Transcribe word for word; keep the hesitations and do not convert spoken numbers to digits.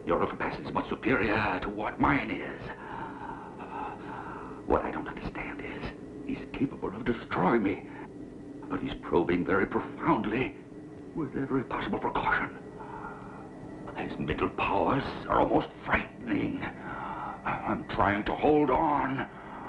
Your capacity is much superior to what mine is. What I don't understand is he's capable of destroying me, but he's probing very profoundly with every possible precaution. His mental powers are almost frightening. I'm trying to hold on,